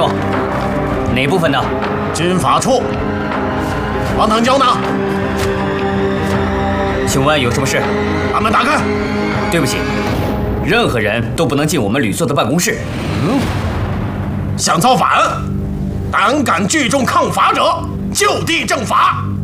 中，哪部分的？ 军法处。王堂娇呢？ 请问有什么事？ 把门打开。 对不起，任何人都不能进我们旅宿的办公室。 想造反，胆敢聚众抗法者，就地正法。